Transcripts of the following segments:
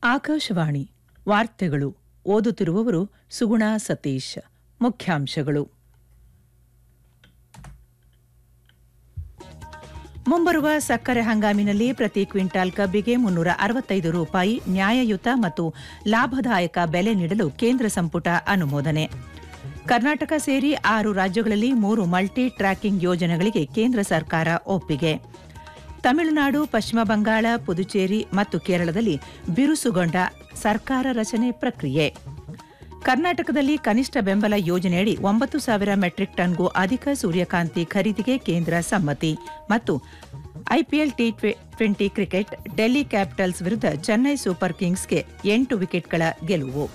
ಆಕಾಶವಾಣಿ ವಾರ್ತೆಗಳು ಓದುತ್ತಿರುವವರು ಸುಗುಣಾ ಸತೀಶ್. ಮುಖ್ಯಾಂಶಗಳು. ಮುಂಬರುವ ಸಕ್ಕರೆ ಹಂಗಾಮಿನಲ್ಲಿ ಪ್ರತಿ ಕ್ವಿಂಟಾಲ್ ಕಬ್ಬಿಗೆ ₹365 ನ್ಯಾಯಯುತ ಮತ್ತು ಲಾಭದಾಯಕ ಬೆಲೆ ನೀಡಲು ಕೇಂದ್ರ ಸಂಪುಟ ಅನುಮೋದನೆ. ಕರ್ನಾಟಕ ಸೇರಿ 6 ರಾಜ್ಯಗಳಲ್ಲಿ 3 ಮಲ್ಟಿ ಟ್ರ್ಯಾಕಿಂಗ್ ಯೋಜನೆಗಳಿಗೆ ಕೇಂದ್ರ ಸರ್ಕಾರ ಒಪ್ಪಿಗೆ. ತಮಿಳುನಾಡು, ಪಶ್ಚಿಮ ಬಂಗಾಳ, ಪುದುಚೇರಿ ಮತ್ತು ಕೇರಳದಲ್ಲಿ ಬಿರುಸುಗೊಂಡ ಸರ್ಕಾರ ರಚನೆ ಪ್ರಕ್ರಿಯೆ. ಕರ್ನಾಟಕದಲ್ಲಿ ಕನಿಷ್ಠ ಬೆಂಬಲ ಯೋಜನೆಯಡಿ 9,000 ಮೆಟ್ರಿಕ್ ಟನ್ಗೂ ಅಧಿಕ ಸೂರ್ಯಕಾಂತಿ ಖರೀದಿಗೆ ಕೇಂದ್ರ ಸಮ್ಮತಿ. ಮತ್ತು IPL T20 cricket Delhi capitals ವಿರುದ್ಧ ಚೆನ್ನೈ ಸೂಪರ್ ಕಿಂಗ್ಸ್ಗೆ 8 ವಿಕೆಟ್ಗಳ ಗೆಲುವು.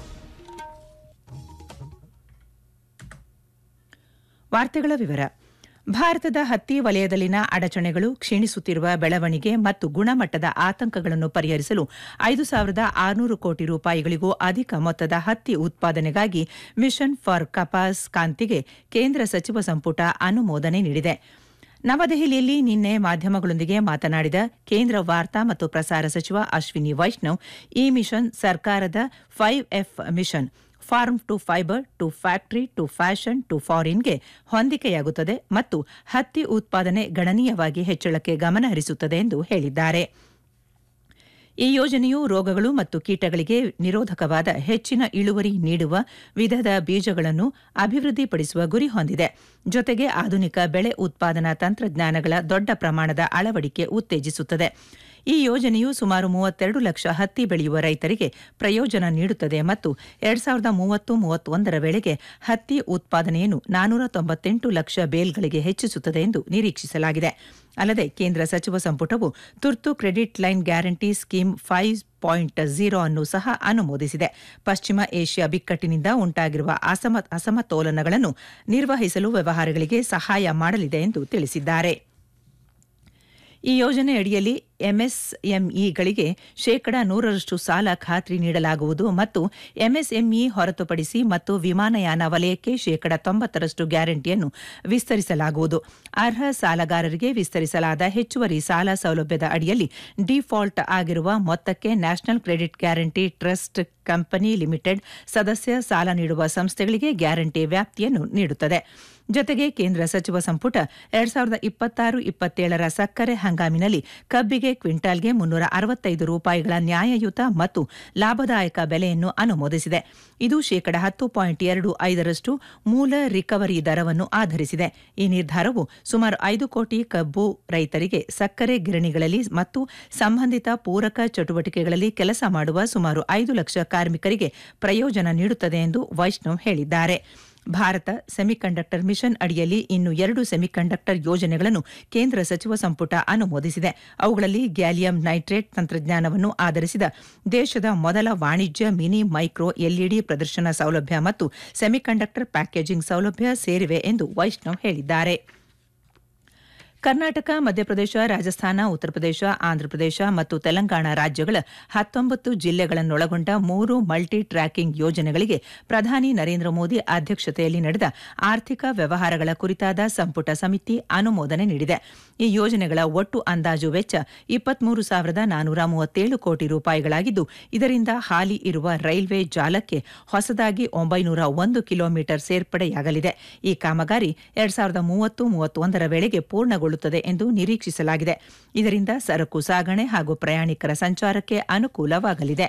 ವಾರ್ತೆಗಳ ವಿವರ. ಭಾರತದ ಹತ್ತಿ ವಲಯದಲ್ಲಿನ ಅಡಚಣೆಗಳು, ಕ್ಷೀಣಿಸುತ್ತಿರುವ ಬೆಳವಣಿಗೆ ಮತ್ತು ಗುಣಮಟ್ಟದ ಆತಂಕಗಳನ್ನು ಪರಿಹರಿಸಲು ₹5,600 ಕೋಟಿ ಅಧಿಕ ಮೊತ್ತದ ಹತ್ತಿ ಉತ್ಪಾದನೆಗಾಗಿ ಮಿಷನ್ ಫಾರ್ ಕಪಾಸ್ ಕ್ರಾಂತಿಗೆ ಕೇಂದ್ರ ಸಚಿವ ಸಂಪುಟ ಅನುಮೋದನೆ ನೀಡಿದೆ. ನವದೆಹಲಿಯಲ್ಲಿ ನಿನ್ನೆ ಮಾಧ್ಯಮಗಳೊಂದಿಗೆ ಮಾತನಾಡಿದ ಕೇಂದ್ರ ವಾರ್ತಾ ಮತ್ತು ಪ್ರಸಾರ ಸಚಿವ ಅಶ್ವಿನಿ ವೈಷ್ಣವ್, ಈ ಮಿಷನ್ ಸರ್ಕಾರದ 5F mission form to fibre to factory to fashion to ಫಾರಿನ್ಗೆ ಹೊಂದಿಕೆಯಾಗುತ್ತದೆ ಮತ್ತು ಹತ್ತಿ ಉತ್ಪಾದನೆ ಗಣನೀಯವಾಗಿ ಹೆಚ್ಚಳಕ್ಕೆ ಗಮನ ಹರಿಸುತ್ತದೆ ಎಂದು ಹೇಳಿದ್ದಾರೆ. ಈ ಯೋಜನೆಯು ರೋಗಗಳು ಮತ್ತು ಕೀಟಗಳಿಗೆ ನಿರೋಧಕವಾದ ಹೆಚ್ಚಿನ ಇಳುವರಿ ನೀಡುವ ವಿಧದ ಬೀಜಗಳನ್ನು ಅಭಿವೃದ್ಧಿಪಡಿಸುವ ಗುರಿ ಹೊಂದಿದೆ. ಜೊತೆಗೆ ಆಧುನಿಕ ಬೆಳೆ ಉತ್ಪಾದನಾ ತಂತ್ರಜ್ಞಾನಗಳ ದೊಡ್ಡ ಪ್ರಮಾಣದ ಅಳವಡಿಕೆ ಉತ್ತೇಜಿಸುತ್ತದೆ. ಈ ಯೋಜನೆಯು ಸುಮಾರು 32 ಲಕ್ಷ ಹತ್ತಿ ಬೆಳೆಯುವ ರೈತರಿಗೆ ಪ್ರಯೋಜನ ನೀಡುತ್ತದೆ ಮತ್ತು 2030-31 ವೇಳೆಗೆ ಹತ್ತಿ ಉತ್ಪಾದನೆಯನ್ನು 498 ಲಕ್ಷ ಬೇಲ್ಗಳಿಗೆ ಹೆಚ್ಚಿಸುತ್ತದೆ ಎಂದು ನಿರೀಕ್ಷಿಸಲಾಗಿದೆ. ಅಲ್ಲದೆ ಕೇಂದ್ರ ಸಚಿವ ಸಂಪುಟವು ತುರ್ತು ಕ್ರೆಡಿಟ್ ಲೈನ್ ಗ್ಯಾರಂಟಿ ಸ್ಕೀಮ್ 5.0 ಅನ್ನು ಸಹ ಅನುಮೋದಿಸಿದೆ. ಪಶ್ಚಿಮ ಏಷ್ಯಾ ಬಿಕ್ಕಟ್ಟಿನಿಂದ ಉಂಟಾಗಿರುವ ಅಸಮತೋಲನಗಳನ್ನು ನಿರ್ವಹಿಸಲು ವ್ಯವಹಾರಗಳಿಗೆ ಸಹಾಯ ಮಾಡಲಿದೆ ಎಂದು ತಿಳಿಸಿದ್ದಾರೆ. ಈ ಯೋಜನೆಯಡಿಯಲ್ಲಿ ಎಂಎಸ್ಎಂಇಗಳಿಗೆ 100% ಸಾಲ ಖಾತ್ರಿ ನೀಡಲಾಗುವುದು ಮತ್ತು ಎಂಎಸ್ಎಂಇ ಹೊರತುಪಡಿಸಿ ಮತ್ತು ವಿಮಾನಯಾನ ವಲಯಕ್ಕೆ 90% ಗ್ಯಾರಂಟಿಯನ್ನು ವಿಸ್ತರಿಸಲಾಗುವುದು. ಅರ್ಹ ಸಾಲಗಾರರಿಗೆ ವಿಸ್ತರಿಸಲಾದ ಹೆಚ್ಚುವರಿ ಸಾಲ ಸೌಲಭ್ಯದ ಅಡಿಯಲ್ಲಿ ಡಿಫಾಲ್ಟ್ ಆಗಿರುವ ಮೊತ್ತಕ್ಕೆ national credit guarantee trust company limited ಸದಸ್ಯ ಸಾಲ ನೀಡುವ ಸಂಸ್ಥೆಗಳಿಗೆ ಗ್ಯಾರಂಟಿ ವ್ಯಾಪ್ತಿಯನ್ನು ನೀಡುತ್ತದೆ. ಜೊತೆಗೆ ಕೇಂದ್ರ ಸಚಿವ ಸಂಪುಟ 2026-27 ಸಕ್ಕರೆ ಹಂಗಾಮಿನಲ್ಲಿ ಕಬ್ಬಿಗೆ ಕ್ವಿಂಟಾಲ್ಗೆ ₹365 ನ್ಯಾಯಯುತ ಮತ್ತು ಲಾಭದಾಯಕ ಬೆಲೆಯನ್ನು ಅನುಮೋದಿಸಿದೆ. ಇದು 10.25% ಮೂಲ ರಿಕವರಿ ದರವನ್ನು ಆಧರಿಸಿದೆ. ಈ ನಿರ್ಧಾರವು ಸುಮಾರು 5 ಕೋಟಿ ಕಬ್ಬು ರೈತರಿಗೆ, ಸಕ್ಕರೆ ಗಿರಣಿಗಳಲ್ಲಿ ಮತ್ತು ಸಂಬಂಧಿತ ಪೂರಕ ಚಟುವಟಿಕೆಗಳಲ್ಲಿ ಕೆಲಸ ಮಾಡುವ ಸುಮಾರು 5 ಲಕ್ಷ ಕಾರ್ಮಿಕರಿಗೆ ಪ್ರಯೋಜನ ನೀಡುತ್ತದೆ ಎಂದು ವೈಷ್ಣವ್ ಹೇಳಿದ್ದಾರೆ. ಭಾರತ ಸೆಮಿಕಂಡಕ್ಟರ್ ಮಿಷನ್ ಅಡಿಯಲ್ಲಿ ಇನ್ನು 2 ಸೆಮಿಕಂಡಕ್ಟರ್ ಯೋಜನೆಗಳನ್ನು ಕೇಂದ್ರ ಸಚಿವ ಸಂಪುಟ ಅನುಮೋದಿಸಿದೆ. ಅವುಗಳಲ್ಲಿ ಗ್ಯಾಲಿಯಂ ನೈಟ್ರೇಟ್ ತಂತ್ರಜ್ಞಾನವನ್ನು ಆಧರಿಸಿದ ದೇಶದ ಮೊದಲ ವಾಣಿಜ್ಯ ಮಿನಿ ಮೈಕ್ರೋ ಎಲ್ಇಡಿ ಪ್ರದರ್ಶನ ಸೌಲಭ್ಯ ಮತ್ತು ಸೆಮಿಕಂಡಕ್ಟರ್ ಪ್ಯಾಕೇಜಿಂಗ್ ಸೌಲಭ್ಯ ಸೇರಿವೆ ಎಂದು ವೈಷ್ಣವ್ ಹೇಳಿದ್ದಾರೆ. ಕರ್ನಾಟಕ, ಮಧ್ಯಪ್ರದೇಶ, ರಾಜಸ್ಥಾನ, ಉತ್ತರ ಪ್ರದೇಶ, ಆಂಧ್ರಪ್ರದೇಶ ಮತ್ತು ತೆಲಂಗಾಣ ರಾಜ್ಯಗಳ 19 ಜಿಲ್ಲೆಗಳನ್ನೊಳಗೊಂಡ 3 ಮಲ್ಟಿ ಟ್ರ್ಯಾಕಿಂಗ್ ಯೋಜನೆಗಳಿಗೆ ಪ್ರಧಾನಿ ನರೇಂದ್ರ ಮೋದಿ ಅಧ್ಯಕ್ಷತೆಯಲ್ಲಿ ನಡೆದ ಆರ್ಥಿಕ ವ್ಯವಹಾರಗಳ ಕುರಿತಾದ ಸಂಪುಟ ಸಮಿತಿ ಅನುಮೋದನೆ ನೀಡಿದೆ. ಈ ಯೋಜನೆಗಳ ಒಟ್ಟು ಅಂದಾಜು ವೆಚ್ಚ ₹24,437 ಕೋಟಿ ಇದರಿಂದ ಹಾಲಿ ಇರುವ ರೈಲ್ವೆ ಜಾಲಕ್ಕೆ ಹೊಸದಾಗಿ 901 ಕಿಲೋಮೀಟರ್ ಸೇರ್ಪಡೆಯಾಗಲಿದೆ. ಈ ಕಾಮಗಾರಿ 2030-31 ವೇಳೆಗೆ ಪೂರ್ಣಗೊಳ್ಳುತ್ತದೆ ಎಂದು ನಿರೀಕ್ಷಿಸಲಾಗಿದೆ. ಇದರಿಂದ ಸರಕು ಸಾಗಣೆ ಹಾಗೂ ಪ್ರಯಾಣಿಕರ ಸಂಚಾರಕ್ಕೆ ಅನುಕೂಲವಾಗಲಿದೆ.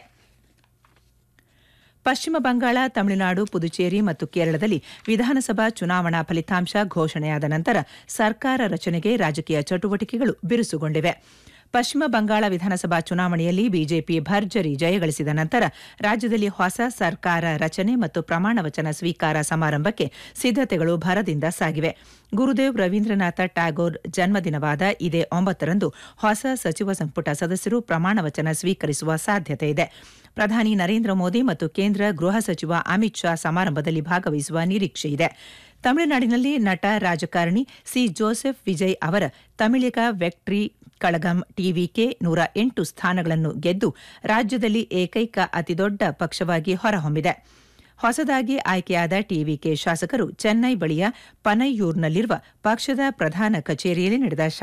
ಪಶ್ಚಿಮ ಬಂಗಾಳ, ತಮಿಳುನಾಡು, ಪುದುಚೇರಿ ಮತ್ತು ಕೇರಳದಲ್ಲಿ ವಿಧಾನಸಭಾ ಚುನಾವಣಾ ಫಲಿತಾಂಶ ಘೋಷಣೆಯಾದ ನಂತರ ಸರ್ಕಾರ ರಚನೆಗೆ ರಾಜಕೀಯ ಚಟುವಟಿಕೆಗಳು ಬಿರುಸುಗೊಂಡಿವೆ. ಪಶ್ಚಿಮ ಬಂಗಾಳ ವಿಧಾನಸಭಾ ಚುನಾವಣೆಯಲ್ಲಿ ಬಿಜೆಪಿ ಭರ್ಜರಿ ಜಯಗಳಿಸಿದ ನಂತರ ರಾಜ್ಯದಲ್ಲಿ ಹೊಸ ಸರ್ಕಾರ ರಚನೆ ಮತ್ತು ಪ್ರಮಾಣ ವಚನ ಸ್ವೀಕಾರ ಸಮಾರಂಭಕ್ಕೆ ಸಿದ್ಧತೆಗಳು ಭರದಿಂದ ಸಾಗಿವೆ. ಗುರುದೇವ್ ರವೀಂದ್ರನಾಥ ಟ್ಯಾಗೋರ್ ಜನ್ಮದಿನವಾದ ಇದೇ 9ರಂದು ಹೊಸ ಸಚಿವ ಸಂಪುಟ ಸದಸ್ಯರು ಪ್ರಮಾಣ ವಚನ ಸ್ವೀಕರಿಸುವ ಸಾಧ್ಯತೆ ಇದೆ. ಪ್ರಧಾನಿ ನರೇಂದ್ರ ಮೋದಿ ಮತ್ತು ಕೇಂದ್ರ ಗೃಹ ಸಚಿವ ಅಮಿತ್ ಶಾ ಸಮಾರಂಭದಲ್ಲಿ ಭಾಗವಹಿಸುವ ನಿರೀಕ್ಷೆಯಿದೆ. ತಮಿಳುನಾಡಿನಲ್ಲಿ ನಟ ರಾಜಕಾರಣಿ ಸಿ ಜೋಸೆಫ್ ವಿಜಯ್ ಅವರ ತಮಿಳಿಗ ವೆಕ್ಟ್ರಿ ಕಳಗಂ ಟಿವಿಕೆ 108 ಸ್ಥಾನಗಳನ್ನು ಗೆದ್ದು ರಾಜ್ಯದಲ್ಲಿ ಏಕೈಕ ಅತಿದೊಡ್ಡ ಪಕ್ಷವಾಗಿ ಹೊರಹೊಮ್ಮಿದೆ. ಹೊಸದಾಗಿ ಆಯ್ಕೆಯಾದ ಟಿವಿಕೆ ಶಾಸಕರು ಚೆನ್ನೈ ಬಳಿಯ ಪನೈಯೂರ್ನಲ್ಲಿರುವ ಪಕ್ಷದ ಪ್ರಧಾನ ಕಚೇರಿಯಲ್ಲಿ ನಡೆದ